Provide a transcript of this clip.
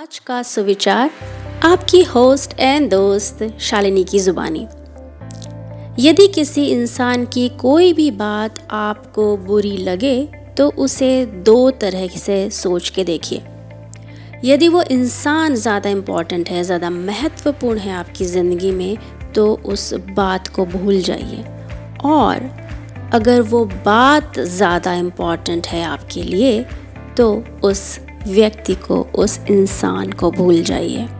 आज का सुविचार आपकी होस्ट एंड दोस्त शालिनी की जुबानी। यदि किसी इंसान की कोई भी बात आपको बुरी लगे तो उसे दो तरह से सोच के देखिए। यदि वो इंसान ज़्यादा इम्पोर्टेंट है, ज़्यादा महत्वपूर्ण है आपकी ज़िंदगी में, तो उस बात को भूल जाइए। और अगर वो बात ज़्यादा इम्पोर्टेंट है आपके लिए तो उस व्यक्ति को, उस इंसान को भूल जाइए।